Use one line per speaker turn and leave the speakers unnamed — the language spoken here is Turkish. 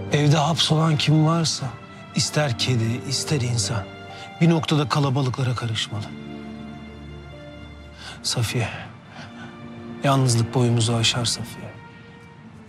Evde hapsolan kim varsa, ister kedi, ister insan, bir noktada kalabalıklara karışmalı. Safiye, yalnızlık boyumuzu aşar Safiye.